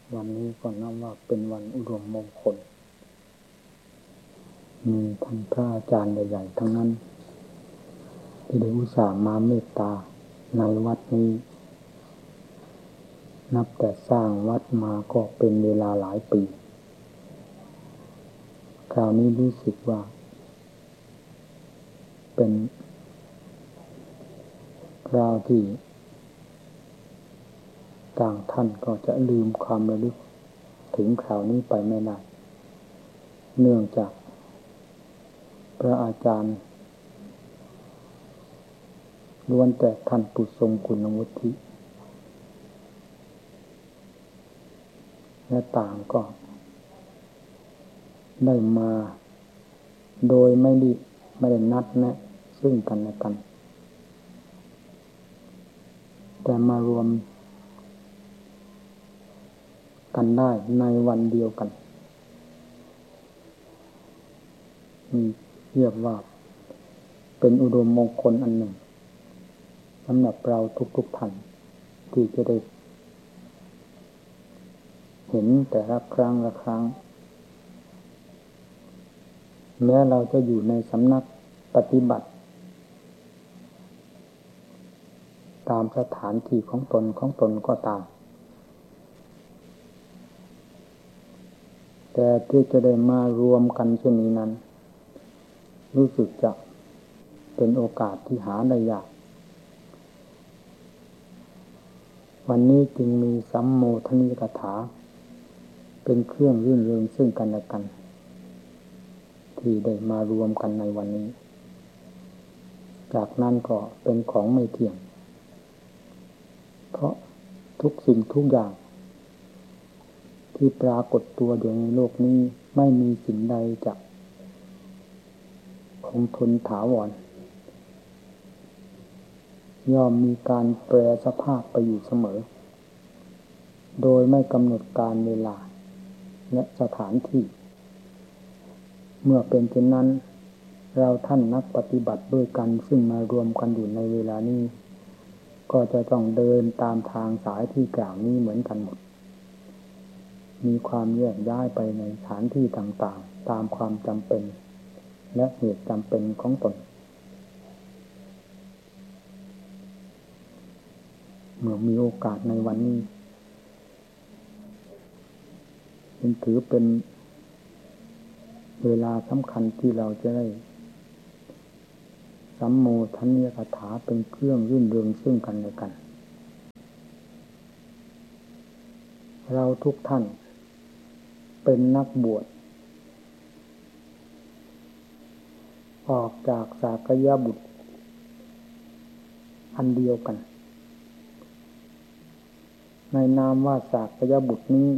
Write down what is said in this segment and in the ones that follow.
วันนี้ก็นับว่าเป็นวันอุดมมงคลมีท่านพระอาจารย์ใหญ่ๆทั้งนั้นที่ได้อุตส่าห์มาเมตตาในวัดนี้นับแต่สร้างวัดมาก็เป็นเวลาหลายปีคราวนี้รู้สึกว่าเป็นคราวที่ต่างท่านก็จะลืมความระลึกถึงคราวนี้ไปไม่ได้เนื่องจากพระอาจารย์ล้วนแต่ท่านผู้ทรงคุณวุฒิและต่างก็ได้มาโดยไม่ได้นัดแนะซึ่งกันและกันแต่มารวมกันได้ในวันเดียวกันเรียกว่าเป็นอุดมมงคลอันหนึ่งสำหรับเราทุกท่านที่จะได้เห็นแต่ละครั้งละครั้งแม้เราจะอยู่ในสำนักปฏิบัติตามสถานที่ของตนก็ตามแต่ที่จะได้มารวมกันเช่นนี้นั้นรู้สึกจะเป็นโอกาสที่หาได้ยากวันนี้จึงมีสัมโมทนิกถาเป็นเครื่องรื่นเริงซึ่งกันและกันที่ได้มารวมกันในวันนี้จากนั้นก็เป็นของไม่เที่ยงเพราะทุกสิ่งทุกอย่างที่ปรากฏตัวอยู่ในโลกนี้ไม่มีสิ่งใดจะคงทนถาวรย่อมมีการแปรสภาพไปอยู่เสมอโดยไม่กำหนดการเวลาและสถานที่เมื่อเป็นเช่นนั้นเราท่านนักปฏิบัติด้วยกันซึ่งมารวมกันอยู่ในเวลานี้ก็จะต้องเดินตามทางสายที่กล่าวนี้เหมือนกันหมดมีความแยกย้ายไปในสถานที่ต่างๆตามความจำเป็นและเหตุจำเป็นของตนเมื่อมีโอกาสในวันนี้จึงถือเป็นเวลาสำคัญที่เราจะได้สัมโมทนิกถาเป็นเครื่องรื่นเริงซึ่งกันและกันเราทุกท่านเป็นนักบวชออกจากสากยบุตรอันเดียวกันในนามว่าสากยบุตรนี้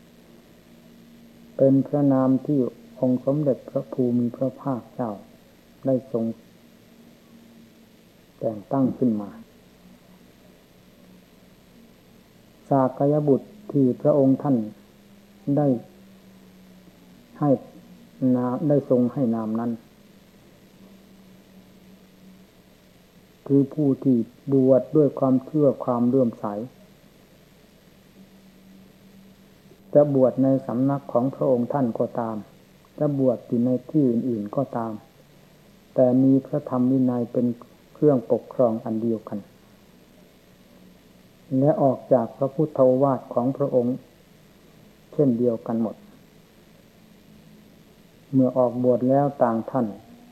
เป็นพระนามที่องค์สมเด็จพระภูมิพระภาคเจ้าได้ทรงแต่งตั้งขึ้นมาสากยบุตรที่พระองค์ท่านได้ทรงให้นามนั้นคือผู้ที่บวชด้วยความเชื่อความเลื่อมใสจะบวชในสำนักของพระองค์ท่านก็ตามจะบวชอยู่ในที่อื่นๆก็ตามแต่มีพระธรรมวินัยเป็นเครื่องปกครองอันเดียวกันและออกจากพระพุทธโอวาทของพระองค์เช่นเดียวกันหมดเมื่อออกบวชแล้วต่างท่าน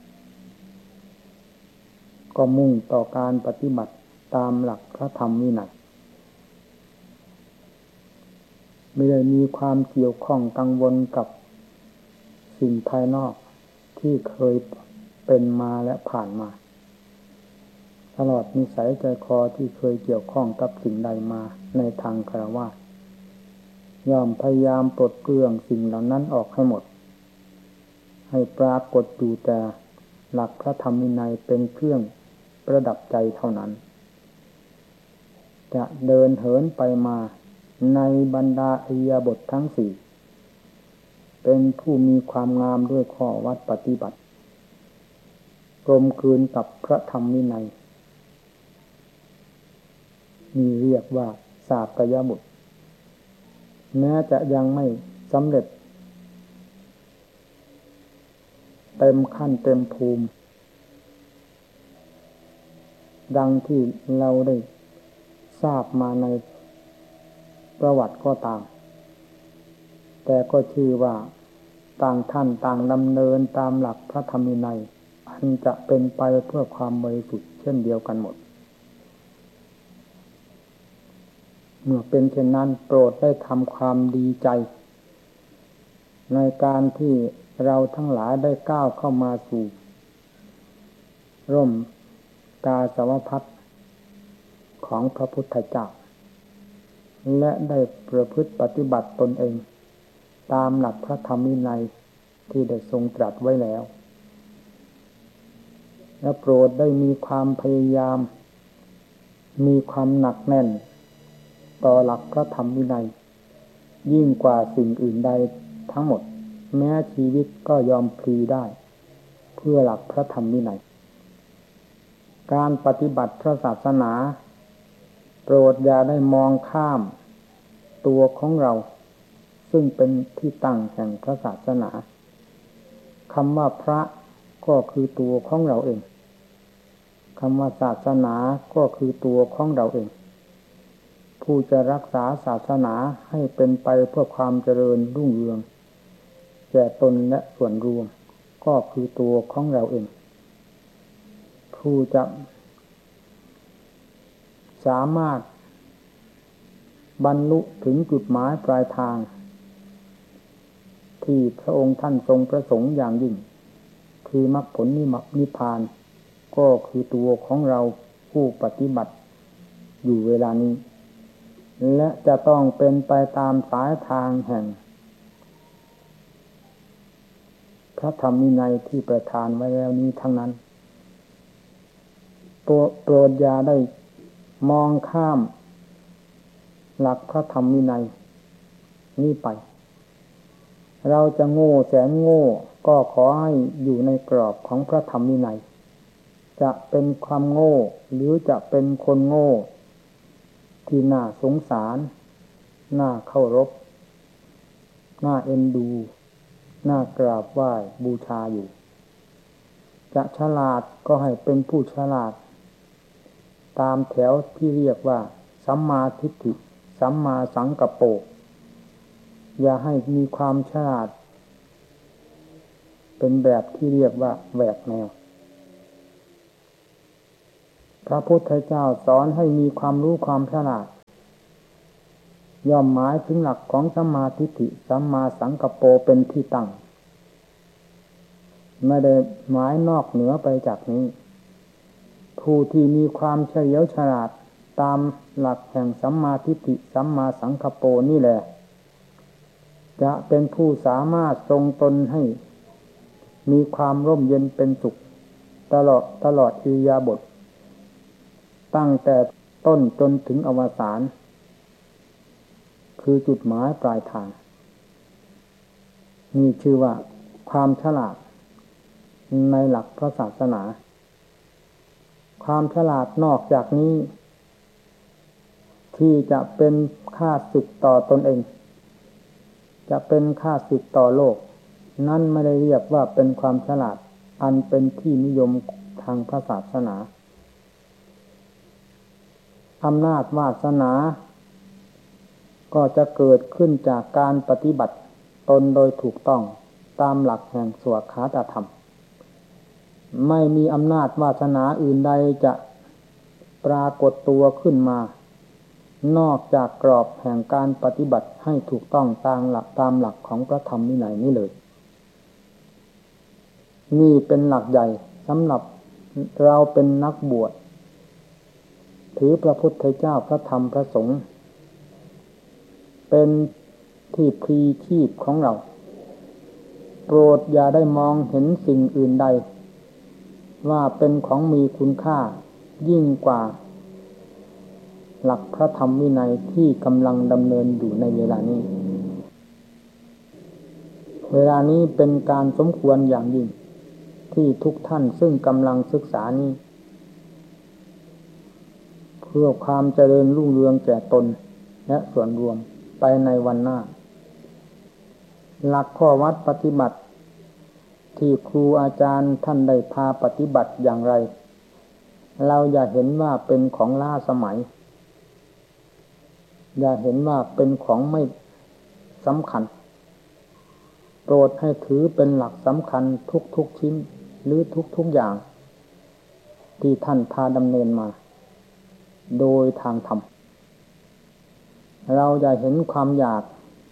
ก็มุ่งต่อการปฏิบัติตามหลักพระธรรมวินัยไม่ได้มีความเกี่ยวข้องกังวลกับสิ่งภายนอกที่เคยเป็นมาและผ่านมาตลอดนิสัยใจคอที่เคยเกี่ยวข้องกับสิ่งใดมาในทางฆราวาสย่อมพยายามปลดเปลื้องสิ่งเหล่านั้นออกให้หมดให้ปรากฏอยู่แต่หลักพระธรรมวินัยเป็นเครื่องประดับใจเท่านั้นจะเดินเหินไปมาในบรรดาอิริยาบถทั้งสี่เป็นผู้มีความงามด้วยข้อวัดปฏิบัติกลมกลืนกับพระธรรมวินัยนี่เรียกว่าสากยบุตรแม้จะยังไม่สำเร็จเต็มขั้นเต็มภูมิดังที่เราได้ทราบมาในประวัติก็ตามแต่ก็ชื่อว่าต่างท่านต่างดำเนินตามหลักพระธรรมวินัยอันจะเป็นไปเพื่อความบริสุทธิ์เช่นเดียวกันหมดเมื่อเป็นเช่นนั้นโปรดได้ทำความดีใจในการที่เราทั้งหลายได้ก้าวเข้ามาสู่ร่มกาสาวพัสต์ของพระพุทธเจ้าและได้ประพฤติปฏิบัติตนเองตามหลักพระธรรมวินัยที่ได้ทรงตรัสไว้แล้วและโปรดได้มีความพยายามมีความหนักแน่นต่อหลักพระธรรมวินัยยิ่งกว่าสิ่งอื่นใดทั้งหมดแม้ชีวิตก็ยอมพลีได้เพื่อหลักพระธรรมวินัยการปฏิบัติพระศาสนาโปรดอย่าได้มองข้ามตัวของเราซึ่งเป็นที่ตั้งแห่งพระศาสนาคำว่าพระก็คือตัวของเราเองคำว่าศาสนาก็คือตัวของเราเองผู้จะรักษาศาสนาให้เป็นไปเพื่อความเจริญรุ่งเรืองแก่ตนและส่วนรวมก็คือตัวของเราเองผู้จะสามารถบรรลุถึงจุดหมายปลายทางที่พระองค์ท่านทรงประสงค์อย่างยิ่งคือมรรคผลนิพพานก็คือตัวของเราผู้ปฏิบัติอยู่เวลานี้และจะต้องเป็นไปตามสายทางแห่งพระธรรมวินัยที่ประทานไว้แล้วนี้ทั้งนั้นโปรดอย่าได้มองข้ามหลักพระธรรมวินัยนี้ไปเราจะโง่แสนโง่ก็ขอให้อยู่ในกรอบของพระธรรมวินัยจะเป็นความโง่หรือจะเป็นคนโง่ที่น่าสงสารน่าเคารพน่าเอ็นดูน่ากราบไหว้บูชาอยู่จะฉลาดก็ให้เป็นผู้ฉลาดตามแถวที่เรียกว่าสัมมาทิฏฐิสัมมาสังกัปโปอย่าให้มีความฉลาดเป็นแบบที่เรียกว่าแหวกแนวพระพุทธเจ้าสอนให้มีความรู้ความฉลาดย่อมหมายถึงหลักของสัมมาทิฏฐิสัมมาสังกัปโปเป็นที่ตั้งไม่ได้หมายนอกเหนือไปจากนี้ผู้ที่มีความเฉลียวฉลาดตามหลักแห่งสัมมาทิฏฐิสัมมาสังกัปโปนี่แหละจะเป็นผู้สามารถทรงตนให้มีความร่มเย็นเป็นสุขตลอดอิริยาบถตั้งแต่ต้นจนถึงอวสานคือจุดหมายปลายทางนี่ชื่อว่าความฉลาดในหลักพระศาสนาความฉลาดนอกจากนี้ที่จะเป็นค่าศึกต่อตนเองจะเป็นค่าศึกต่อโลกนั่นไม่ได้เรียกว่าเป็นความฉลาดอันเป็นที่นิยมทางพระศาสนาอำนาจวาสนาก็จะเกิดขึ้นจากการปฏิบัติตนโดยถูกต้องตามหลักแห่งสวขาตธรรมไม่มีอำนาจวาสนาอื่นใดจะปรากฏตัวขึ้นมานอกจากกรอบแห่งการปฏิบัติให้ถูกต้องตามหลักของพระธรรมวินัยนี้เลยนี่เป็นหลักใหญ่สำหรับเราเป็นนักบวชถือพระพุทธเจ้าพระธรรมพระสงฆ์เป็นที่พลีชีพของเราโปรดอย่าได้มองเห็นสิ่งอื่นใดว่าเป็นของมีคุณค่ายิ่งกว่าหลักพระธรรมวินัยที่กำลังดำเนินอยู่ในเวลานี้เป็นการสมควรอย่างยิ่งที่ทุกท่านซึ่งกำลังศึกษานี้เพื่อความเจริญรุ่งเรืองแก่ตนและส่วนรวมไปในวันหน้าหลักข้อวัดปฏิบัติที่ครูอาจารย์ท่านได้พาปฏิบัติอย่างไรเราอย่าเห็นว่าเป็นของล้าสมัยอย่าเห็นว่าเป็นของไม่สำคัญโปรดให้ถือเป็นหลักสำคัญทุกชิ้นหรือทุกอย่างที่ท่านพาดำเนินมาโดยทางธรรมเราอย่าเห็นความอยาก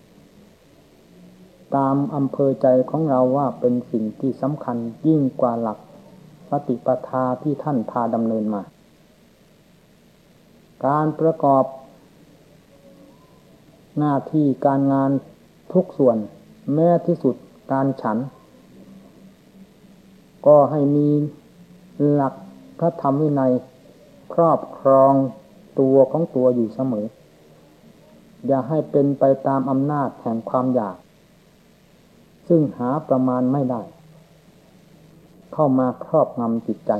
ตามอำเภอใจของเราว่าเป็นสิ่งที่สำคัญยิ่งกว่าหลักปฏิปทาที่ท่านพาดำเนินมาการประกอบหน้าที่การงานทุกส่วนแม้ที่สุดการฉันก็ให้มีหลักพระธรรมวินัยครอบครองตัวของตัวอยู่เสมออย่าให้เป็นไปตามอำนาจแห่งความอยากซึ่งหาประมาณไม่ได้เข้ามาครอบงำจิตใจ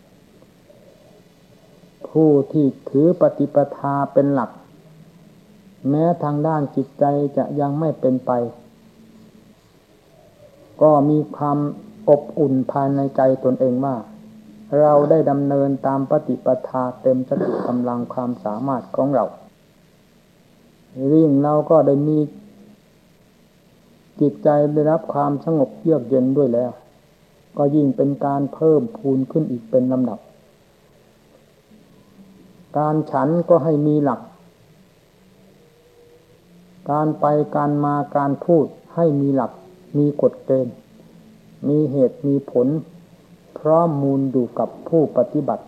ผู้ที่ถือปฏิปทาเป็นหลักแม้ทางด้านจิตใจจะยังไม่เป็นไปก็มีความอบอุ่นภายในใจตนเองว่าเราได้ดำเนินตามปฏิปทาเต็มสติกำลังความสามารถของเรายิ่งเราก็ได้มีจิตใจได้รับความสงบเยือกเย็นด้วยแล้วก็ยิ่งเป็นการเพิ่มพูนขึ้นอีกเป็นลำดับการฉันก็ให้มีหลักการไปการมาการพูดให้มีหลักมีกฎเกณฑ์มีเหตุมีผลพร้อมมูลอยู่กับผู้ปฏิบัติ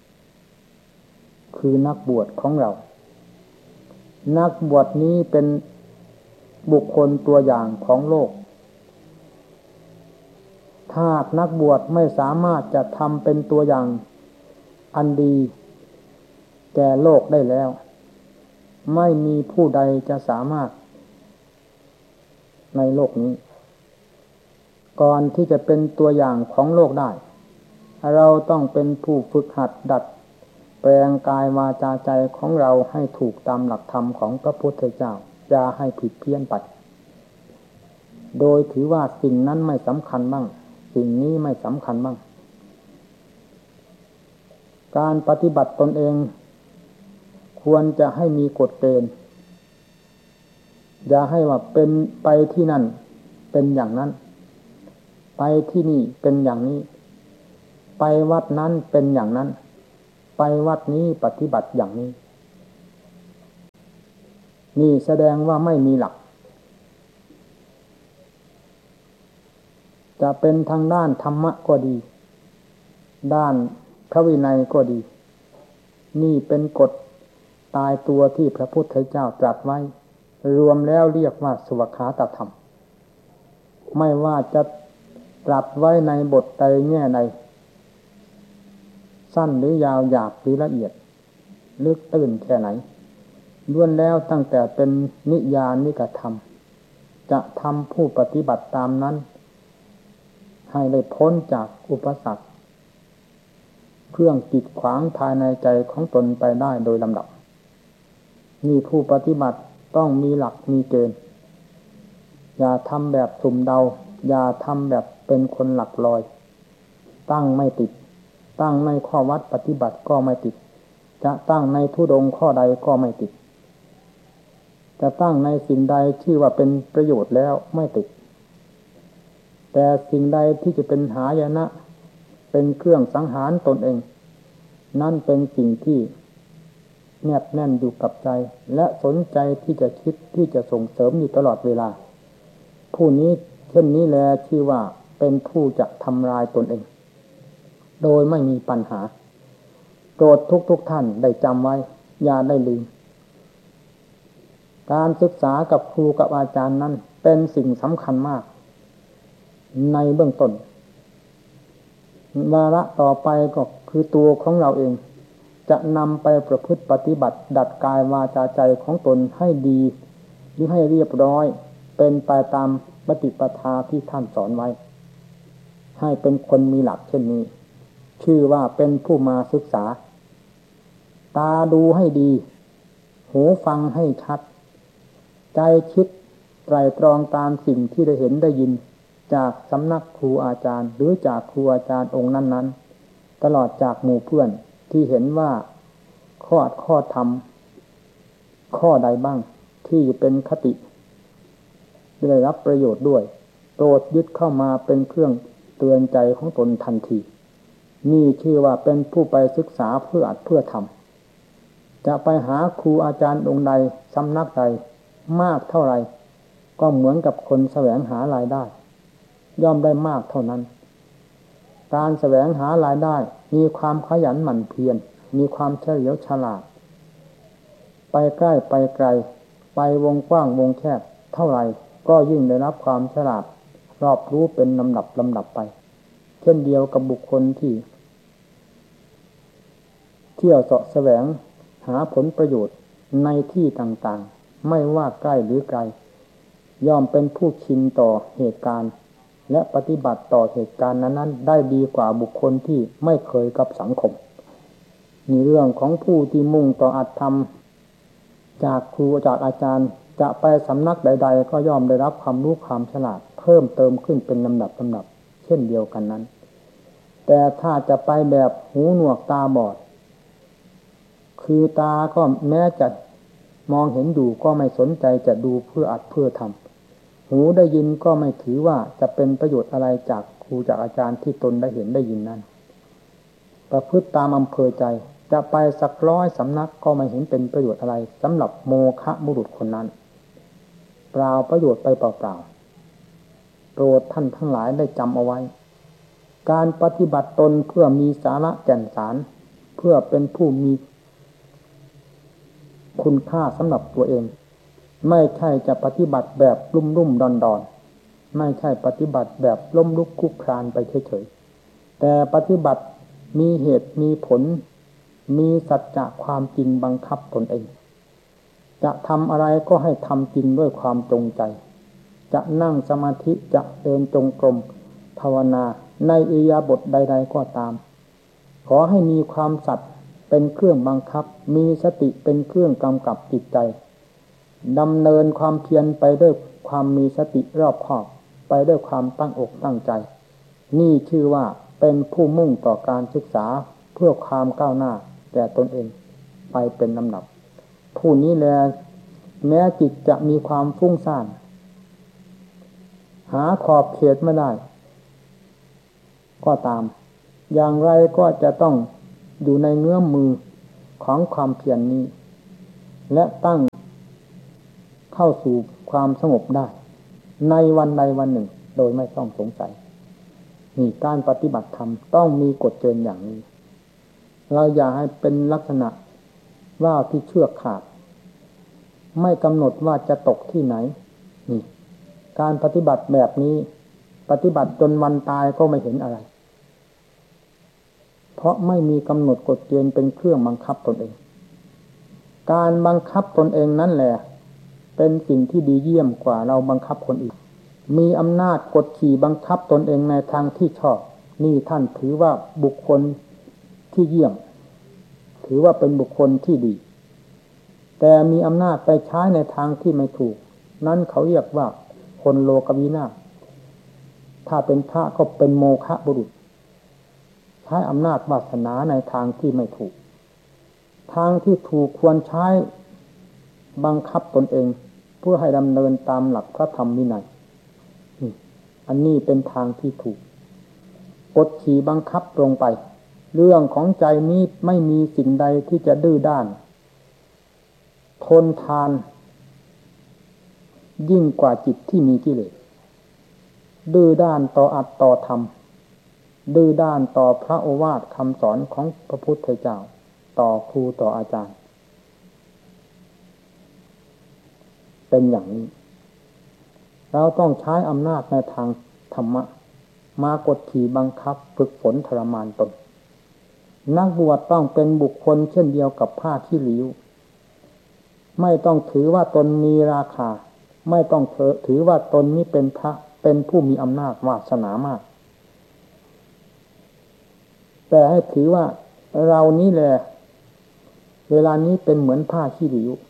คือนักบวชของเรานักบวชนี้เป็นบุคคลตัวอย่างของโลกถ้านักบวชไม่สามารถจะทำเป็นตัวอย่างอันดีแก่โลกได้แล้วไม่มีผู้ใดจะสามารถในโลกนี้ก่อนที่จะเป็นตัวอย่างของโลกได้เราต้องเป็นผู้ฝึกหัดดัดแปลงกายวาจาใจของเราให้ถูกตามหลักธรรมของพระพุทธเจ้าอย่าให้ผิดเพี้ยนไปโดยถือว่าสิ่งนั้นไม่สำคัญบ้างสิ่งนี้ไม่สำคัญบ้างการปฏิบัติตนเองควรจะให้มีกฎเกณฑ์อย่าให้ว่าเป็นไปที่นั่นเป็นอย่างนั้นไปที่นี่เป็นอย่างนี้ไปวัดนั้นเป็นอย่างนั้นไปวัดนี้ปฏิบัติอย่างนี้นี่แสดงว่าไม่มีหลักจะเป็นทางด้านธรรมะก็ดีด้านพระวินัยก็ดีนี่เป็นกฎตายตัวที่พระพุทธเจ้าตรัสไว้รวมแล้วเรียกว่าสวากขาตธรรมไม่ว่าจะตรัสไว้ในบทใดแง่ใดสั้นหรือยาวหยาบหรือละเอียดลึกตื้นแค่ไหนล้วนแล้วตั้งแต่เป็นนิยานิกธรรมจะทำผู้ปฏิบัติตามนั้นให้ได้พ้นจากอุปสรรคเครื่องกีดขวางภายในใจของตนไปได้โดยลำดับมีผู้ปฏิบัติต้องมีหลักมีเกณฑ์อย่าทำแบบสุ่มเดาอย่าทำแบบเป็นคนหลักลอยตั้งไม่ติดตั้งในข้อวัดปฏิบัติก็ไม่ติดจะตั้งในธุดงค์ข้อใดก็ไม่ติดจะตั้งในสิ่งใดที่ว่าเป็นประโยชน์แล้วไม่ติดแต่สิ่งใดที่จะเป็นหายนะเป็นเครื่องสังหารตนเองนั่นเป็นสิ่งที่แนบแน่นอยู่กับใจและสนใจที่จะคิดที่จะส่งเสริมอยู่ตลอดเวลาผู้นี้เช่นนี้แลที่ว่าเป็นผู้จะทำลายตนเองโดยไม่มีปัญหาโปรดทุกท่านได้จำไว้อย่าได้ลืมการศึกษากับครูกับอาจารย์นั้นเป็นสิ่งสำคัญมากในเบื้องต้นวาระต่อไปก็คือตัวของเราเองจะนำไปประพฤติปฏิบัติดัดกายวาจาใจของตนให้ดีหรือให้เรียบร้อยเป็นไปตามปฏิปทาที่ท่านสอนไว้ให้เป็นคนมีหลักเช่นนี้ชื่อว่าเป็นผู้มาศึกษาตาดูให้ดีหูฟังให้ชัดใจคิดไตรตรองตามสิ่งที่ได้เห็นได้ยินจากสำนักครูอาจารย์หรือจากครูอาจารย์องค์นั้นๆตลอดจากหมู่เพื่อนที่เห็นว่าข้อธรรมข้อใดบ้างที่เป็นคติได้รับประโยชน์ด้วยโปรดยึดเข้ามาเป็นเครื่องเตือนใจของตนทันทีนี่ชื่อว่าเป็นผู้ไปศึกษาเพื่ออัดเพื่อทำจะไปหาครูอาจารย์องค์ใดสำนักใดมากเท่าไรก็เหมือนกับคนแสวงหารายได้ย่อมได้มากเท่านั้นการแสวงหารายได้มีความขยันหมั่นเพียรมีความเฉลียวฉลาดไปใกล้ไปไกลไปวงกว้างวงแคบเท่าไรก็ยิ่งได้รับความฉลาดรอบรู้เป็นลำดับไปเช่นเดียวกับบุคคลที่เที่ยวเสาะแสวงหาผลประโยชน์ในที่ต่างๆไม่ว่าใกล้หรือไกลย่อมเป็นผู้ชินต่อเหตุการณ์และปฏิบัติต่อเหตุการณ์นั้นๆได้ดีกว่าบุคคลที่ไม่เคยกับสังคมมีเรื่องของผู้ที่มุ่งต่ออัตธรรมจากครูจากอาจารย์จะไปสำนักใดๆก็ย่อมได้รับความรู้ความฉลาดเพิ่มเติมขึ้นเป็นลำดับเช่นเดียวกันนั้นแต่ถ้าจะไปแบบหูหนวกตาบอดคือตาก็แม้จะมองเห็นอยู่ก็ไม่สนใจจะดูเพื่ออัดเพื่อทำหูได้ยินก็ไม่ถือว่าจะเป็นประโยชน์อะไรจากครูจากอาจารย์ที่ตนได้เห็นได้ยินนั้นประพฤติตามอำเภอใจจะไปสัก100สำนักก็ไม่เห็นเป็นประโยชน์อะไรสำหรับโมฆะบุรุษคนนั้นเปล่าประโยชน์ไปเปล่าๆโปรดท่านทั้งหลายได้จำเอาไว้การปฏิบัติตนเพื่อมีสาระแก่นสารเพื่อเป็นผู้มีคุณค่าสำหรับตัวเองไม่ใช่จะปฏิบัติแบบลุ่มๆดอนๆไม่ใช่ปฏิบัติแบบล้มลุกคลุกคลานไปเฉยๆแต่ปฏิบัติมีเหตุมีผลมีสัจจะความจริงบังคับตนเองจะทำอะไรก็ให้ทำจริงด้วยความจงใจจะนั่งสมาธิจะเดินจงกรมภาวนาในอิริยาบถใดๆก็ตามขอให้มีความสัตย์เป็นเครื่องบังคับมีสติเป็นเครื่องกำกับจิตใจดำเนินความเพียรไปด้วยความมีสติรอบคอบไปด้วยความตั้งอกตั้งใจนี่ชื่อว่าเป็นผู้มุ่งต่อการศึกษาเพื่อความก้าวหน้าแก่ตนเองไปเป็นลำดับผู้นี้แลแม้จิตจะมีความฟุ้งซ่านหาขอบเขตไม่ได้ก็ตามอย่างไรก็จะต้องอยู่ในเงื้อมมือของความเพียรนี้และตั้งเข้าสู่ความสงบได้ในวันใดวันหนึ่งโดยไม่ต้องสงสัยนี่การปฏิบัติธรรมต้องมีกฎเกณฑ์อย่างนี้เราอย่าให้เป็นลักษณะว่าที่เชือกขาดไม่กำหนดว่าจะตกที่ไหนนี่การปฏิบัติแบบนี้ปฏิบัติจนวันตายก็ไม่เห็นอะไรเพราะไม่มีกำหนดกฎเกณฑ์เป็นเครื่องบังคับตนเองการบังคับตนเองนั่นแหละเป็นสิ่งที่ดีเยี่ยมกว่าเราบังคับคนอื่นมีอำนาจกดขี่บังคับตนเองในทางที่ชอบนี่ท่านถือว่าบุคคลที่เยี่ยมถือว่าเป็นบุคคลที่ดีแต่มีอำนาจไปใช้ในทางที่ไม่ถูกนั้นเขาเรียกว่าคนโลกวินาศถ้าเป็นพระก็เป็นโมฆะบุรุษใช้อำนาจวาสนาในทางที่ไม่ถูกทางที่ถูกควรใช้บังคับตนเองเพื่อให้ดำเนินตามหลักพระธรรมวินัยอันนี้เป็นทางที่ถูกกดขี่บังคับลงไปเรื่องของใจนี้ไม่มีสิ่งใดที่จะดื้อด้านทนทานยิ่งกว่าจิตที่มีกิเลสดื้อด้านต่ออัตต่อธรรมดื้อด้านต่อพระโอวาทคำสอนของพระพุทธเจ้าต่อครูต่ออาจารย์เป็นอย่างนี้เราต้องใช้อำนาจในทางธรรมะมากดขี่บังคับฝึกฝนทรมานตนนักบวชต้องเป็นบุคคลเช่นเดียวกับผ้าขี้ริ้วไม่ต้องถือว่าตนมีราคาไม่ต้องถือว่าตนนี้เป็นพระเป็นผู้มีอำนาจวาสนามากแต่ให้ถือว่าเรานี้แหละเวลานี้เป็นเหมือนผ้าขี้ริ้ว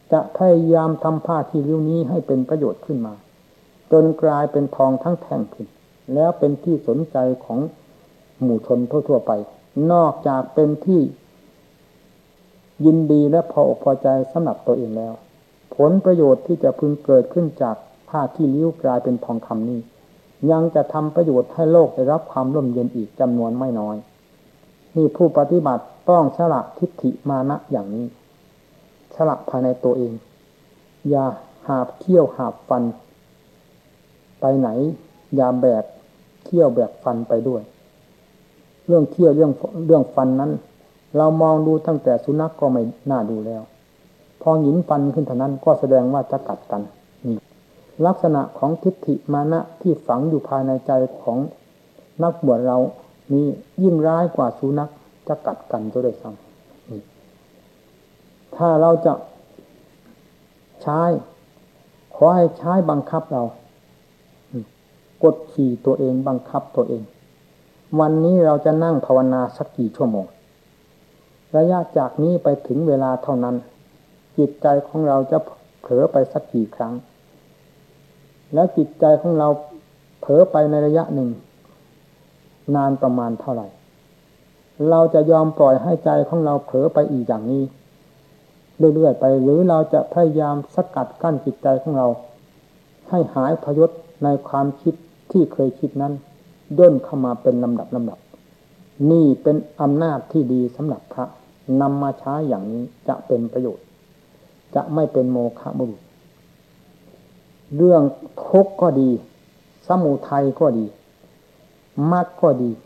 จะพยายามทำผ้าที่ริ้วนี้ให้เป็นประโยชน์ขึ้นมาจนกลายเป็นทองทั้งแท่งขึ้นแล้วเป็นที่สนใจของหมู่ชนทั่วๆไปนอกจากเป็นที่ยินดีและพออกพอใจสำหรับตัวเองแล้วผลประโยชน์ที่จะพึงเกิดขึ้นจากผ้าที่ริ้วกลายเป็นทองคำนี้ยังจะทำประโยชน์ให้โลกได้รับความร่มเย็นอีกจำนวนไม่น้อยนี่ผู้ปฏิบัติต้องสละทิฏฐิมานะอย่างนี้สละภายในตัวเองอย่าหาบเขี้ยวหาบฟันไปไหนอย่าแบกเขี้ยวแบกฟันไปด้วยเรื่องเขี้ยวเรื่องฟันนั้นเรามองดูตั้งแต่สุนัขก็ไม่น่าดูแล้วพอหยินฟันขึ้นเท่านั้นก็แสดงว่าจะกัดกันนี่ลักษณะของทิฏฐิมานะที่ฝังอยู่ภายในใจของนักบวชเรานี่ยิ่งร้ายกว่าสุนัขจะกัดกันก็ได้ซ้ำถ้าเราจะใช้ขอให้ใช้บังคับเรากดขี่ตัวเองบังคับตัวเองวันนี้เราจะนั่งภาวนาสักกี่ชั่วโมงระยะจากนี้ไปถึงเวลาเท่านั้นจิตใจของเราจะเผลอไปสักกี่ครั้งแล้วจิตใจของเราเผลอไปในระยะหนึ่งนานประมาณเท่าไหร่เราจะยอมปล่อยให้ใจของเราเผลอไปอีกอย่างนี้เรื่อยๆไปหรือเราจะพยายามสกัดกั้นจิตใจของเราให้หายพยศในความคิดที่เคยคิดนั้นย่นเข้ามาเป็นลำดับนี่เป็นอำนาจที่ดีสำหรับพระนำมาใช้อย่างนี้จะเป็นประโยชน์จะไม่เป็นโมฆะบุรุษเรื่องทุกข์ก็ดีสมุทัยก็ดีมรรคก็ดี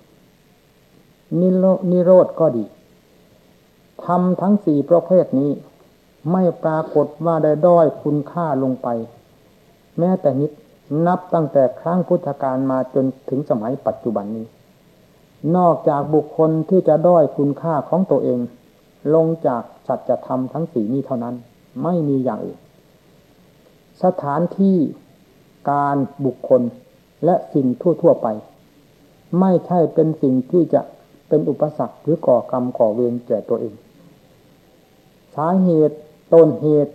นิโรธก็ดีทำทั้งสี่ประเภทนี้ไม่ปรากฏว่าได้ด้อยคุณค่าลงไปแม้แต่นิดนับตั้งแต่ครั้งพุทธกาลมาจนถึงสมัยปัจจุบันนี้นอกจากบุคคลที่จะด้อยคุณค่าของตัวเองลงจากสัจธรรมทั้งสี่นี้เท่านั้นไม่มีอย่างอื่นสถานที่การบุคคลและสิ่งทั่วไปไม่ใช่เป็นสิ่งที่จะเป็นอุปสรรคหรือก่อกรรมก่อเวรแก่ตัวเองสาเหตุต้นเหตุ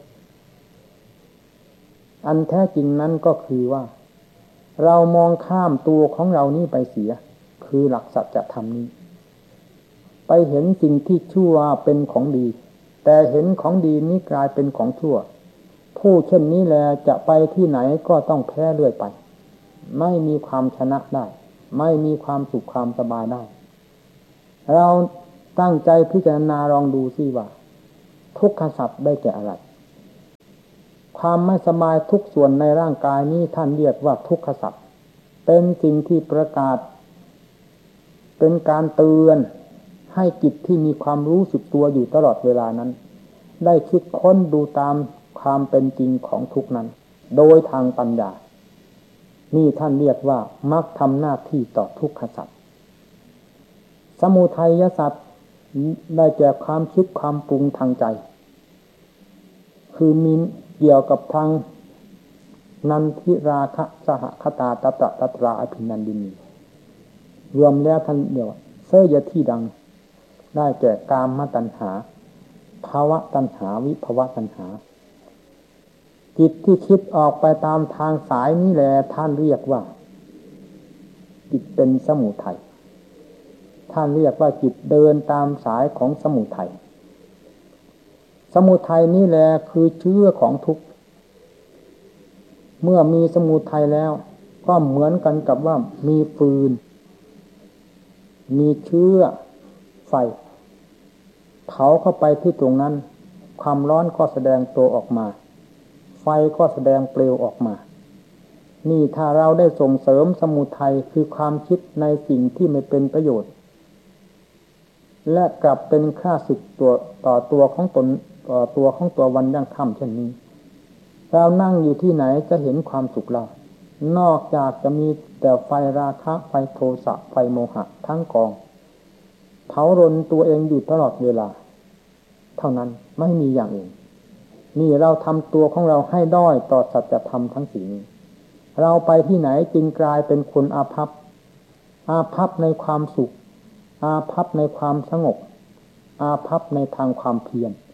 อันแท้จริงนั้นก็คือว่าเรามองข้ามตัวของเรานี้ไปเสียคือหลักสัจธรรมนี้ไปเห็นสิ่งที่ชั่วเป็นของดีแต่เห็นของดีนี้กลายเป็นของชั่วผู้เช่นนี้แลจะไปที่ไหนก็ต้องแพ้เรื่อยไปไม่มีความชนะได้ไม่มีความสุขความสบายได้เราตั้งใจพิจารณาลองดูสิว่าทุกขสัพท์ได้แก่อะไรความไม่สบายทุกส่วนในร่างกายนี้ท่านเรียกว่าทุกขสัพท์เป็นสิ่งที่ประกาศเป็นการเตือนให้จิตที่มีความรู้สึกตัวอยู่ตลอดเวลานั้นได้คิดค้นดูตามความเป็นจริงของทุกนั้นโดยทางปัญญานี่ท่านเรียกว่ามรรคทำหน้าที่ต่อทุกขสัพท์สมุทัยสัพท์ได้แก่ความคิดความปรุงทางใจคือมีเกี่ยวกับทางนันทิราคะสหคตาตัตราอภินันดินีรวมแล้วท่านเดียวเสยที่ดังได้แก่กามตัณหาภาวะตัณหาวิภวะตัณหาจิตที่คิดออกไปตามทางสายนี้แหละท่านเรียกว่าจิตเป็นสมุทัยท่านเรียกว่าจิตเดินตามสายของสมุทัยสมุทัยนี่แหละคือเชื้อของทุกข์เมื่อมีสมุทัยแล้วก็เหมือนกันกับว่ามีฟืนมีเชื้อไฟเผาเข้าไปที่ตรงนั้นความร้อนก็แสดงตัวออกมาไฟก็แสดงเปลวออกมานี่ถ้าเราได้ส่งเสริมสมุทัยคือความคิดในสิ่งที่ไม่เป็นประโยชน์และกลับเป็นค่าศึกต่อตัวของตนต่อตัวของตัววันยั่งค่ำเช่นนี้เรานั่งอยู่ที่ไหนจะเห็นความสุขเรานอกจากจะมีแต่ไฟราคะไฟโทสะไฟโมหะทั้งกองเผารนตัวเองอยู่ตลอดเวลาเท่านั้นไม่มีอย่างอื่นนี่เราทำตัวของเราให้ด้อยต่อสัจธรรมทั้งสี่นี้เราไปที่ไหนจึงกลายเป็นคนอาภัพในความสุขอาภัพในความสงบอาภัพในทางความเพียร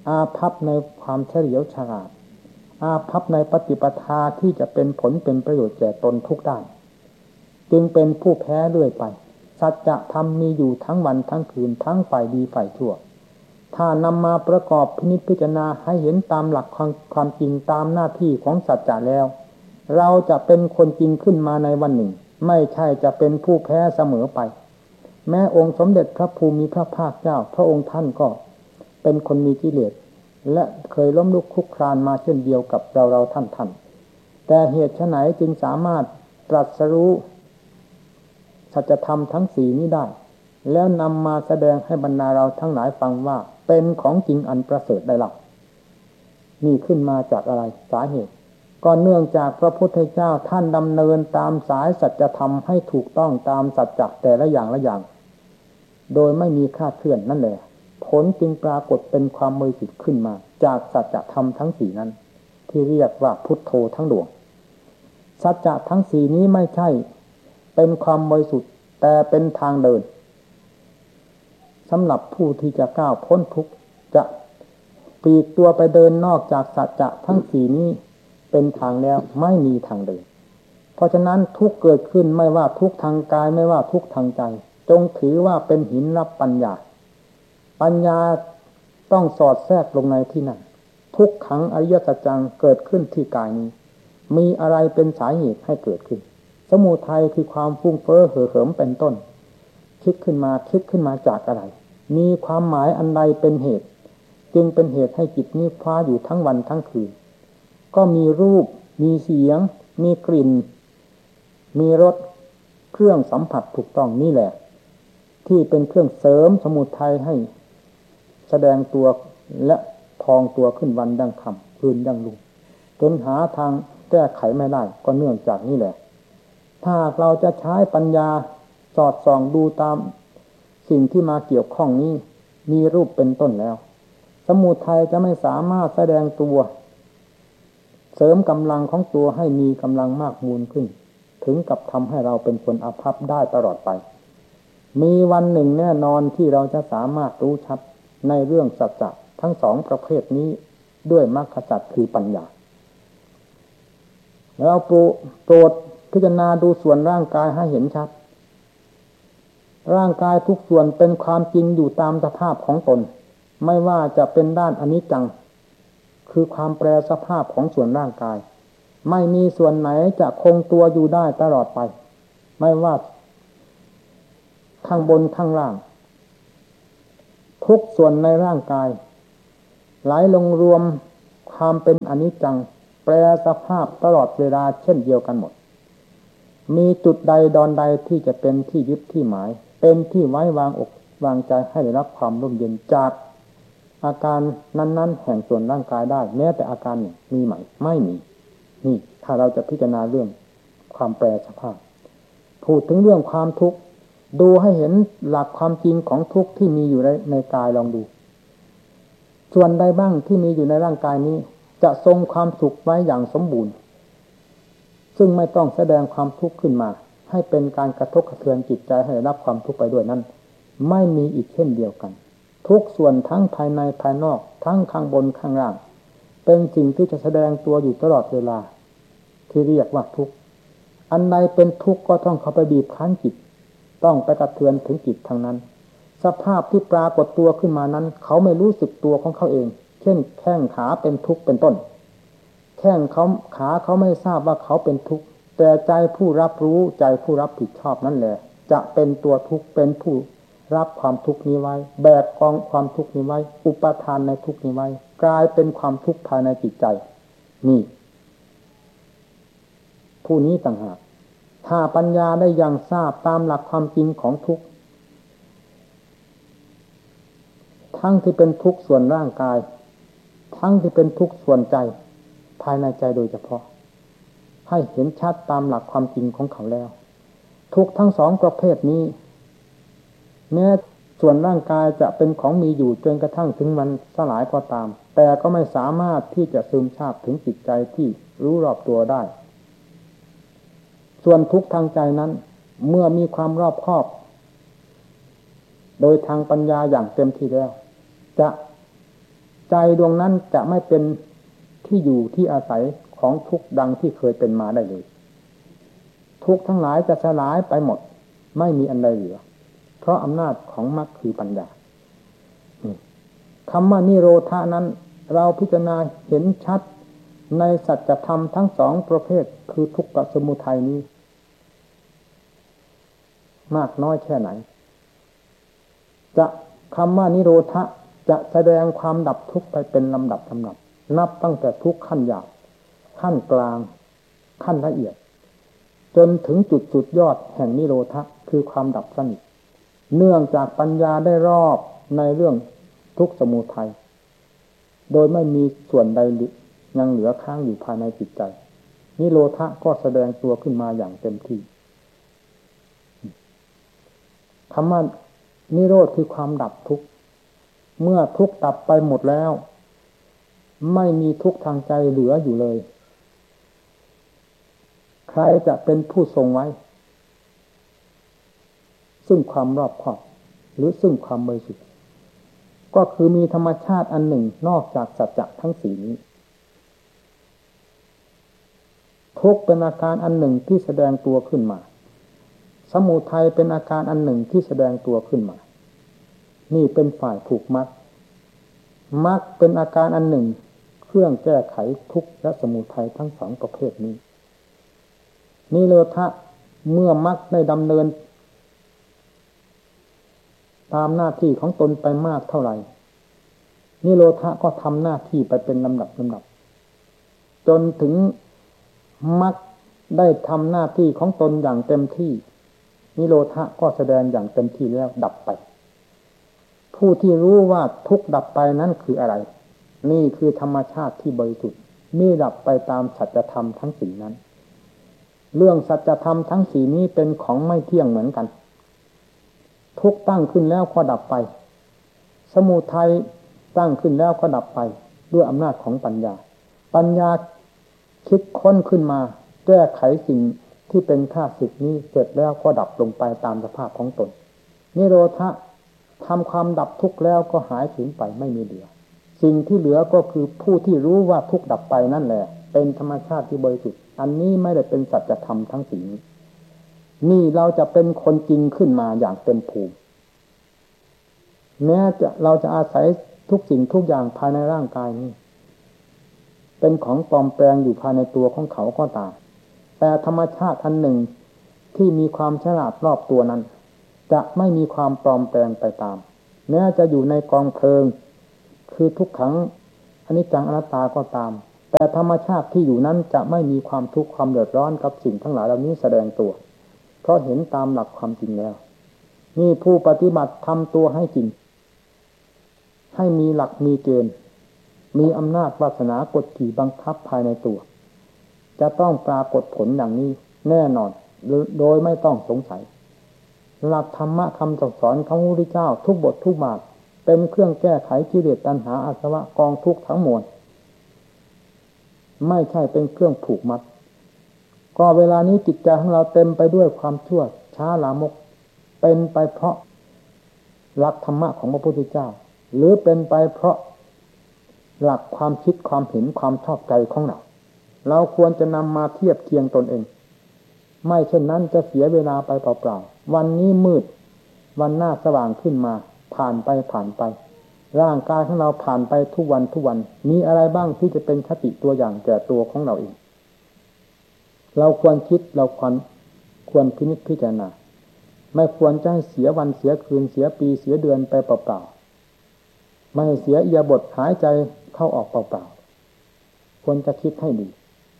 อาภัพในความเฉลียวฉลาดอาภัพในปฏิปทาที่จะเป็นผลเป็นประโยชน์แก่ตนทุกด้านจึงเป็นผู้แพ้เรื่อยไปสัจธรรมมีอยู่ทั้งวันทั้งคืนทั้งฝ่ายดีฝ่ายชั่วถ้านำมาประกอบพินิจพิจารณาให้เห็นตามหลักความจริงตามหน้าที่ของสัจจะแล้วเราจะเป็นคนจริงขึ้นมาในวันหนึ่งไม่ใช่จะเป็นผู้แพ้เสมอไปแม้องค์สมเด็จพระภูมิพระภาคเจ้าพระองค์ท่านก็เป็นคนมีกิเลสและเคยล้มลุกคลุกคลานมาเช่นเดียวกับเราท่านแต่เหตุไฉนจึงสามารถตรัสรู้สัจธรรมทั้งสี่นี้ได้แล้วนำมาแสดงให้บรรดาเราทั้งหลายฟังว่าเป็นของจริงอันประเสริฐได้หลักนี่ขึ้นมาจากอะไรสาเหตุก็เนื่องจากพระพุทธเจ้าท่านดำเนินตามสายสัจธรรมให้ถูกต้องตามสัจจะแต่ละอย่างโดยไม่มีคลาดเคลื่อนนั่นแหละผลจึงปรากฏเป็นความบริสุทธิ์ขึ้นมาจากสัจธรรมทั้งสี่นั้นที่เรียกว่าพุทโธทั้งดวงสัจจะทั้งสี่นี้ไม่ใช่เป็นความบริสุทธิ์แต่เป็นทางเดินสำหรับผู้ที่จะก้าวพ้นทุกข์จะปลีกตัวไปเดินนอกจากสัจจะทั้งสี่นี้เป็นทางแล้วไม่มีทางเดินเพราะฉะนั้นทุกเกิดขึ้นไม่ว่าทุกทางกายไม่ว่าทุกทางใจจงถือว่าเป็นหินรับปัญญาต้องสอดแทรกลงในที่นั้นทุกขังอริยสัจจังเกิดขึ้นที่กายนี้มีอะไรเป็นสาเหตุให้เกิดขึ้นสมุทัยคือความฟุ้งเฟ้อเห่อเหิมเป็นต้นคิดขึ้นมาจากอะไรมีความหมายอันใดเป็นเหตุจึงเป็นเหตุให้จิตนี้คว้าอยู่ทั้งวันทั้งคืนก็มีรูปมีเสียงมีกลิ่นมีรสเครื่องสัมผัสถูกต้องนี่แหละที่เป็นเครื่องเสริมสมุทัยให้แสดงตัวและพองตัวขึ้นวันดังค่ำคืนดังรุ่งจนหาทางแก้ไขไม่ได้ก็เนื่องจากนี่แหละถ้าเราจะใช้ปัญญาสอดส่องดูตามสิ่งที่มาเกี่ยวข้องนี้มีรูปเป็นต้นแล้วสมุทัยจะไม่สามารถแสดงตัวเสริมกำลังของตัวให้มีกำลังมากมูลขึ้นถึงกับทำให้เราเป็นคนอาภัพได้ตลอดไปมีวันหนึ่งแน่นอนที่เราจะสามารถรู้ชัดในเรื่องสัจจะทั้งสองประเภทนี้ด้วยมรรคสัจคือปัญญาแล้วโปรดพิจารณาดูส่วนร่างกายให้เห็นชัดร่างกายทุกส่วนเป็นความจริงอยู่ตามสภาพของตนไม่ว่าจะเป็นด้านอนิจจังคือความแปรสภาพของส่วนร่างกายไม่มีส่วนไหนจะคงตัวอยู่ได้ตลอดไปไม่ว่าข้างบนข้างล่างทุกส่วนในร่างกายไหลลงรวมความเป็นอนิจจังแปรสภาพตลอดเวลาเช่นเดียวกันหมดมีจุดใดดอนใดที่จะเป็นที่ยึดที่หมายเป็นที่ไว้วางอกวางใจให้ได้รับความร่มเย็นจากอาการนั้นๆแห่งส่วนร่างกายได้แม้แต่อาการหนึ่งมีไหมไม่มีนี่ถ้าเราจะพิจารณาเรื่องความแปรสภาพพูดถึงเรื่องความทุกข์ดูให้เห็นหลักความจริงของทุกข์ที่มีอยู่ในกายลองดูส่วนใดบ้างที่มีอยู่ในร่างกายนี้จะทรงความสุขไว้อย่างสมบูรณ์ซึ่งไม่ต้องแสดงความทุกข์ขึ้นมาให้เป็นการกระทบกระเทือนจิตใจให้รับความทุกข์ไปด้วยนั้นไม่มีอีกเช่นเดียวกันทุกส่วนทั้งภายในภายนอกทั้งข้างบนข้างล่างเป็นสิ่งที่จะแสดงตัวอยู่ตลอดเวลาที่เรียกว่าทุกข์อันใดเป็นทุกข์ก็ต้องเข้าไปบีบคั้นจิตต้องไปกระเทือนถึงจิตทางนั้นสภาพที่ปรากฏตัวขึ้นมานั้นเขาไม่รู้สึกตัวของเขาเองเช่นแข้งขาเป็นทุกข์เป็นต้นแข้งขาเขาไม่ทราบว่าเขาเป็นทุกข์แต่ใจผู้รับรู้ใจผู้รับผิดชอบนั่นแหละจะเป็นตัวทุกข์เป็นผู้รับความทุกข์นี้ไว้แบกกองความทุกข์นี้ไว้อุปทานในทุกข์นี้ไว้กลายเป็นความทุกข์ภายในจิตใจนี่ผู้นี้ต่างหากถ้าปัญญาได้ยังทราบตามหลักความจริงของทุกข์ทั้งที่เป็นทุกข์ส่วนร่างกายทั้งที่เป็นทุกข์ส่วนใจภายในใจโดยเฉพาะให้เห็นชัดตามหลักความจริงของเขาแล้วทุกข์ทั้งสองประเภทนี้แม้ส่วนร่างกายจะเป็นของมีอยู่จนกระทั่งถึงวันสลายก็ตามแต่ก็ไม่สามารถที่จะซึมซาบถึงจิตใจที่รู้รอบตัวได้ส่วนทุกข์ทางใจนั้นเมื่อมีความรอบคอบโดยทางปัญญาอย่างเต็มที่แล้วจะใจดวงนั้นจะไม่เป็นที่อยู่ที่อาศัยของทุกข์ดังที่เคยเป็นมาได้เลยทุกข์ทั้งหลายจะสลายไปหมดไม่มีอันใดเหลือเพราะอำนาจของมรรคคือปัญญาคำว่านิโรธานั้นเราพิจารณาเห็นชัดในสัจธรรมทั้งสองประเภทคือทุกข์กับสมุทัยนี้มากน้อยแค่ไหนจะคำว่านิโรธะจะแสดงความดับทุกข์ไปเป็นลำดับนับตั้งแต่ทุกข์ขั้นหยาบขั้นกลางขั้นละเอียดจนถึงจุดสุดยอดแห่งนิโรธะคือความดับสนิทเนื่องจากปัญญาได้รอบในเรื่องทุกข์สมุทัยโดยไม่มีส่วนใดยังเหลือค้างอยู่ภายในจิตใจนิโรธะก็แสดงตัวขึ้นมาอย่างเต็มที่คำว่านิโรธคือความดับทุกข์เมื่อทุกข์ดับไปหมดแล้วไม่มีทุกข์ทางใจเหลืออยู่เลยใครจะเป็นผู้ทรงไว้ซึ่งความรอบคอบหรือซึ่งความบริสุทธิ์ก็คือมีธรรมชาติอันหนึ่งนอกจากสัจจะทั้งสี่นี้ทุกข์เป็นอาการอันหนึ่งที่แสดงตัวขึ้นมาสมุทัยเป็นอาการอันหนึ่งที่แสดงตัวขึ้นมานี่เป็นฝ่ายผูกมัดมรรคเป็นอาการอันหนึ่งเครื่องแก้ไขทุกข์และสมุทัยทั้งสองประเภทนี้นิโรธะเมื่อมรรคได้ดำเนินตามหน้าที่ของตนไปมากเท่าไหร่นิโรธะก็ทำหน้าที่ไปเป็นลำดับจนถึงมรรคได้ทำหน้าที่ของตนอย่างเต็มที่นิโรธะก็แสดงอย่างเต็มที่แล้วดับไปผู้ที่รู้ว่าทุกข์ดับไปนั้นคืออะไรนี่คือธรรมชาติที่บริสุทธิ์มีดับไปตามสัจธรรมทั้งสี่นั้นเรื่องสัจธรรมทั้งสี่นี้เป็นของไม่เที่ยงเหมือนกันทุกข์ตั้งขึ้นแล้วก็ดับไปสมุทัยตั้งขึ้นแล้วก็ดับไปด้วยอำนาจของปัญญาคิดค้นขึ้นมาแก้ไขสิ่งที่เป็นข้าศึกนี้เสร็จแล้วก็ดับลงไปตามสภาพของตนนิโรธะทำความดับทุกข์แล้วก็หายสูญไปไม่มีเหลือสิ่งที่เหลือก็คือผู้ที่รู้ว่าทุกข์ดับไปนั่นแหละเป็นธรรมชาติที่บริสุทธิ์อันนี้ไม่ได้เป็นสัจธรรมทั้งสี่นี้นี่เราจะเป็นคนจริงขึ้นมาอย่างเต็มภูมิแม้เราจะอาศัยทุกสิ่งทุกอย่างภายในร่างกายนี้เป็นของปลอมแปลงอยู่ภายในตัวของเขาก็ตามแต่ธรรมชาติอันหนึ่งที่มีความฉลาดรอบตัวนั้นจะไม่มีความปลอมแปลงไปตามแม้จะอยู่ในกองเพลิงคือทุกขังอนิจจังอนัตตาก็ตามแต่ธรรมชาติที่อยู่นั้นจะไม่มีความทุกข์ความเดือดร้อนกับสิ่งทั้งหลายเหล่านี้แสดงตัวเพราะเห็นตามหลักความจริงแล้วนี่ผู้ปฏิบัติทำตัวให้จริงให้มีหลักมีเกณฑ์มีอำนาจวาสนากดขี่บังคับภายในตัวจะต้องปรากฏผลอย่างนี้แน่นอนโดยไม่ต้องสงสัยหลักธรรมะคำสอนของพระพุทธเจ้าทุกบททุกบาทเป็นเครื่องแก้ไขกิเลสตัณหาอาสวะกองทุกข์ทั้งมวลไม่ใช่เป็นเครื่องผูกมัดก็เวลานี้จิตใจของเราเต็มไปด้วยความชั่วช้าลามกเป็นไปเพราะหลักธรรมะของพระพุทธเจ้าหรือเป็นไปเพราะหลักความคิดความเห็นความชอบใจของเราควรจะนำมาเทียบเคียงตนเองไม่เช่นนั้นจะเสียเวลาไปเปล่าๆวันนี้มืดวันหน้าสว่างขึ้นมาผ่านไปร่างกายของเราผ่านไปทุกวันมีอะไรบ้างที่จะเป็นคติตัวอย่างแก่ตัวของเราเองเราควรคิดเราควรพินิจพิจารณาไม่ควรจะให้เสียวันเสียคืนเสียปีเสียเดือนไปเปล่าๆไม่ให้เสียอิริยาบถหายใจเข้าออกเปล่าๆควรจะคิดให้ดี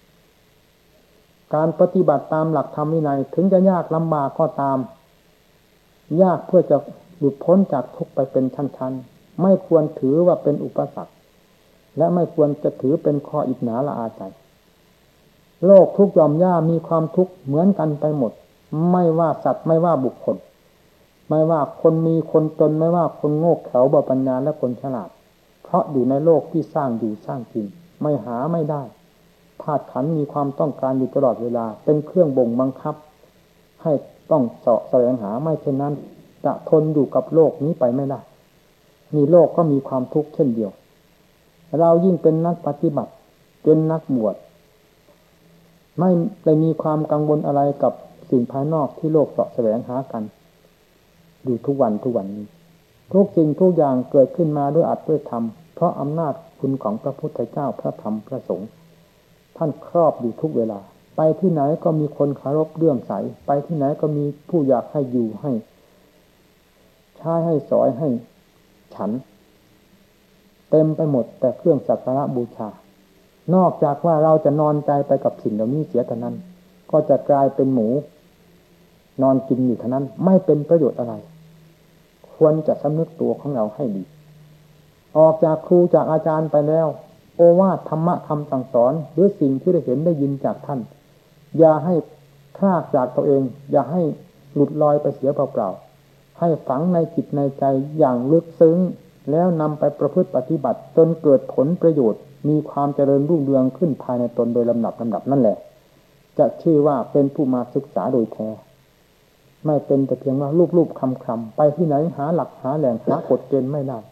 การปฏิบัติตามหลักธรรมวินัยถึงจะยากลำบากก็ตามยากเพื่อจะหลุดพ้นจากทุกข์ไปเป็นชั้นๆไม่ควรถือว่าเป็นอุปสรรคและไม่ควรจะถือเป็นข้ออิจฉาละอาใจโลกทุกหย่อมย่ามีความทุกข์เหมือนกันไปหมดไม่ว่าสัตว์ไม่ว่าบุคคลไม่ว่าคนมีคนจนไม่ว่าคนโง่เขลาบ่ปัญญาและคนฉลาดเพราะอยู่ในโลกที่สร้างอยู่สร้างกินไม่หาไม่ได้ธาตุขันธ์มีความต้องการอยู่ตลอดเวลาเป็นเครื่องบ่งบังคับให้ต้องเสาะแสวงหาไม่เช่นนั้นจะทนอยู่กับโลกนี้ไปไม่ได้มีโลกก็มีความทุกข์เช่นเดียวเรายิ่งเป็นนักปฏิบัติเป็นนักบวชไม่ได้มีความกังวลอะไรกับสิ่งภายนอกที่โลกเสาะแสวงหากันอยู่ทุกวันนี้ทุกสิ่งทุกอย่างเกิดขึ้นมาด้วยอัตด้วยธรรมเพราะอำนาจคุณของพระพุทธเจ้าพระธรรมพระสงฆ์ท่านครอบอยู่ทุกเวลาไปที่ไหนก็มีคนเคารพเลื่อมใสไปที่ไหนก็มีผู้อยากให้อยู่ให้ใช้ให้สอยให้ฉันเต็มไปหมดแต่เครื่องสักการะบูชานอกจากว่าเราจะนอนใจไปกับสิ่งเหล่านี้เสียเท่านั้นก็จะกลายเป็นหมูนอนกินอยู่เท่านั้นไม่เป็นประโยชน์อะไรควรจะสำนึกตัวของเราให้ดีออกจากครูจากอาจารย์ไปแล้วโอวาทธรรมะคำสั่งสอนหรือสิ่งที่ได้เห็นได้ยินจากท่านอย่าให้พลากจากตัวเองอย่าให้หลุดลอยไปเสียเปล่าๆให้ฝังในจิตในใจอย่างลึกซึ้งแล้วนำไปประพฤติปฏิบัติจนเกิดผลประโยชน์มีความเจริญรุ่งเรืองขึ้นภายในตนโดยลำดับนั่นแหละจะชื่อว่าเป็นผู้มาศึกษาโดยแท้ไม่เป็นแต่เพียงว่ารูปคำๆไปที่ไหนหาหลักหาแหล่งหากฎเกณฑ์ไม่ได้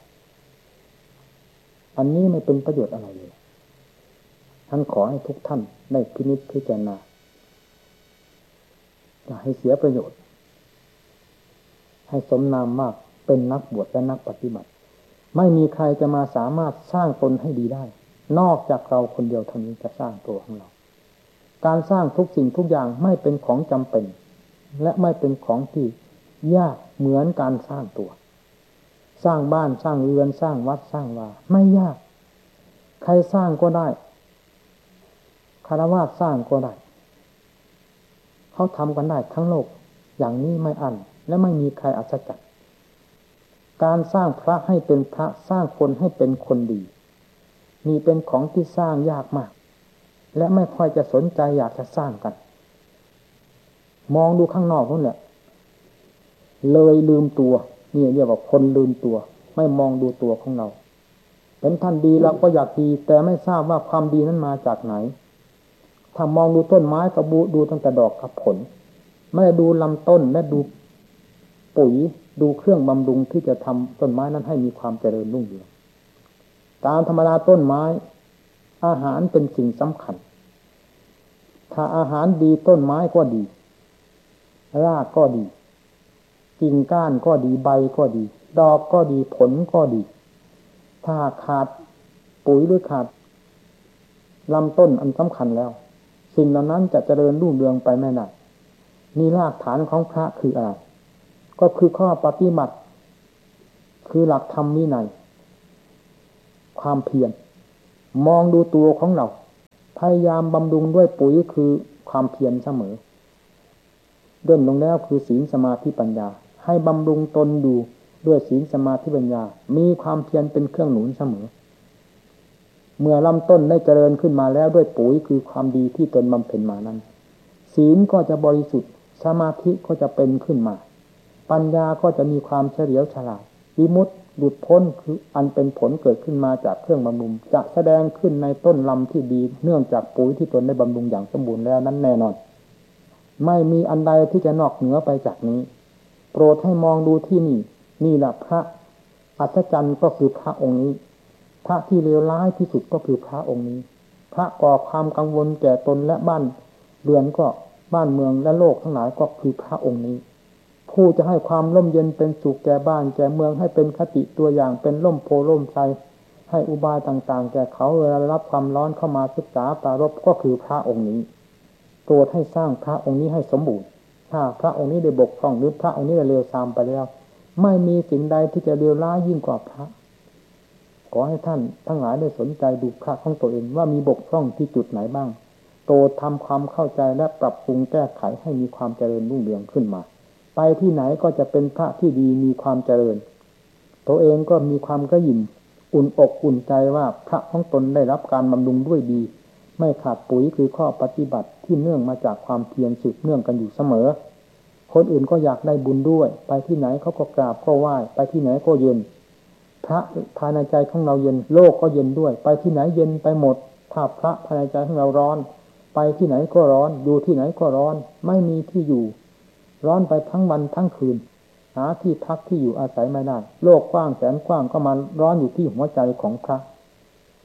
อันนี้ไม่เป็นประโยชน์อะไรเลยท่านขอให้ทุกท่านได้พินิจพิจารณาอย่าให้เสียประโยชน์ให้สมนามมากเป็นนักบวชและนักปฏิบัติไม่มีใครจะมาสามารถสร้างตนให้ดีได้นอกจากเราคนเดียวเท่านี้จะสร้างตัวของเราการสร้างทุกสิ่งทุกอย่างไม่เป็นของจำเป็นและไม่เป็นของที่ยากเหมือนการสร้างตัวสร้างบ้านสร้างเรือนสร้างวัดสร้างวาไม่ยากใครสร้างก็ได้คฤหัสถ์สร้างก็ได้เขาทำกันได้ทั้งโลกอย่างนี้ไม่อั้นและไม่มีใครอัศจรรย์การสร้างพระให้เป็นพระสร้างคนให้เป็นคนดีนี่เป็นของที่สร้างยากมากและไม่ค่อยจะสนใจอยากจะสร้างกันมองดูข้างนอกนั่นแหละเลยลืมตัวนี่เรียกว่าคนลืมตัวไม่มองดูตัวของเราเป็นท่านดีเราก็อยากดีแต่ไม่ทราบว่าความดีนั้นมาจากไหนถ้ามองดูต้นไม้ก็ดูตั้งแต่ดอกกับผลไม่ได้ดูลำต้นและดูปุ๋ยดูเครื่องบำรุงที่จะทำต้นไม้นั้นให้มีความเจริญรุ่งเรืองตามธรรมดาต้นไม้อาหารเป็นสิ่งสำคัญถ้าอาหารดีต้นไม้ก็ดีรากก็ดีกิ่งก้านก็ดีใบก็ดีดอกก็ดีผลก็ดีถ้าขาดปุ๋ยหรือขาดลำต้นอันสำคัญแล้วสิ่งเหล่านั้นจะเจริญรุ่งเรืองไปไม่ได้นี่รากฐานของพระคืออะไรก็คือข้อปฏิบัติคือหลักธรรมวินัยความเพียรมองดูตัวของเราพยายามบำรุงด้วยปุ๋ยคือความเพียรเสมอเริ่มลงแล้วคือศีลสมาธิปัญญาให้บำรุงตนดูด้วยศีลสมาธิปัญญามีความเพียรเป็นเครื่องหนุนเสมอเมื่อลำต้นได้เจริญขึ้นมาแล้วด้วยปุ๋ยคือความดีที่ตนบำเพ็ญมานั้นศีลก็จะบริสุทธิ์สมาธิก็จะเป็นขึ้นมาปัญญาก็จะมีความเฉลียวฉลาดวิมุตติหลุดพ้นคืออันเป็นผลเกิดขึ้นมาจากเครื่องบำรุงจะแสดงขึ้นในต้นลำที่ดีเนื่องจากปุ๋ยที่ตนได้บำรุงอย่างสมบูรณ์แล้วนั้นแน่นอนไม่มีอันใดที่จะนอกเหนือไปจากนี้โปรดให้มองดูที่นี่แหละพระอัศจรรย์ก็คือพระองค์นี้พระที่เลวร้ายที่สุดก็คือพระองค์นี้พระก่อความกังวลแก่ตนและบ้านเรือนก็บ้านเมืองและโลกทั้งหลายก็คือพระองค์นี้ผู้จะให้ความร่มเย็นเป็นสุขแก่บ้านแก่เมืองให้เป็นคติตัวอย่างเป็นร่มโพล่มไทรให้อุบายต่างๆแก่เขาเวลารับความร้อนเข้ามาศึกษาปรารภก็คือพระองค์นี้โปรดให้สร้างพระองค์นี้ให้สมบูรณ์ถ้าพระองค์นี้ได้บกพร่องหรือพระองค์นี้ได้เลวทรามไปแล้วไม่มีสิ่งใดที่จะเลวร้ายยิ่งกว่าพระขอให้ท่านทั้งหลายได้สนใจดูพระของตัวเองว่ามีบกพร่องที่จุดไหนบ้างโปรดทำความเข้าใจและปรับปรุงแก้ไขให้มีความเจริญรุ่งเรืองขึ้นมาไปที่ไหนก็จะเป็นพระที่ดีมีความเจริญตัวเองก็มีความกระหยิ่มอุ่นอกอุ่นใจว่าพระของตนได้รับการบำรุงด้วยดีไม่ขาดปุ๋ยคือข้อปฏิบัติที่เนื่องมาจากความเพียรสืบเนื่องกันอยู่เสมอคนอื่นก็อยากได้บุญด้วยไปที่ไหนเขาก็กราบก็ไหว้ไปที่ไหนก็เย็นพระภายในใจของเราเย็นโลกก็เย็นด้วยไปที่ไหนเย็นไปหมดถ้าพระภายในใจของเราร้อนไปที่ไหนก็ร้อนอยู่ที่ไหนก็ร้อนไม่มีที่อยู่ร้อนไปทั้งวันทั้งคืนหาที่พักที่อยู่อาศัยไม่ได้โลกกว้างแสนกว้างก็มาร้อนอยู่ที่หัวใจของพระ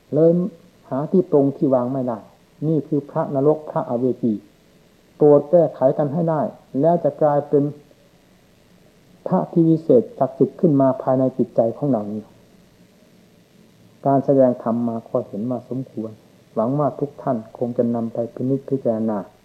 เลยหาที่ตรงที่วางไม่ได้นี่คือพระนรกพระอเวจีโปรดแก้ไขกันให้ได้แล้วจะกลายเป็นพระที่วิเศษศักดิ์สิทธิ์ขึ้นมาภายในจิตใจของเรานี้การแสดงธรรมมาก็เห็นมาสมควรหวังว่าทุกท่านคงจะนำไปพินิจพิจารณา